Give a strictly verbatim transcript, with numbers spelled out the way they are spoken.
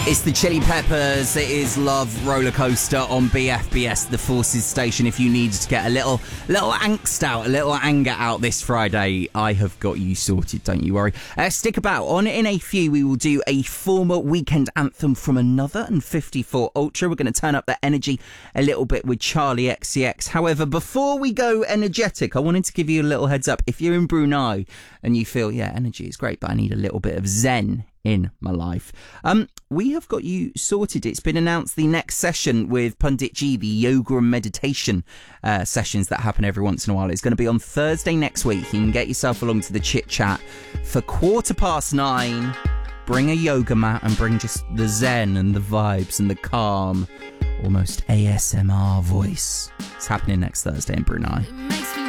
It's the Chili Peppers. It is Love Roller Coaster on B F B S, the Forces station. If you need to get a little little angst out, a little anger out this Friday, I have got you sorted, don't you worry. Uh, stick about. On in a few, we will do a former weekend anthem from Another and fifty-four Ultra. We're going to turn up the energy a little bit with Charlie X C X. However, before we go energetic, I wanted to give you a little heads up. If you're in Brunei and you feel, yeah, energy is great, but I need a little bit of zen in my life, um we have got you sorted. It's been announced the next session with Pundit G, the yoga and meditation uh, sessions that happen every once in a while. It's going to be on Thursday next week. You can get yourself along to the chit chat for quarter past nine. Bring a yoga mat and bring just the zen and the vibes and the calm, almost A S M R voice. It's happening next Thursday in Brunei.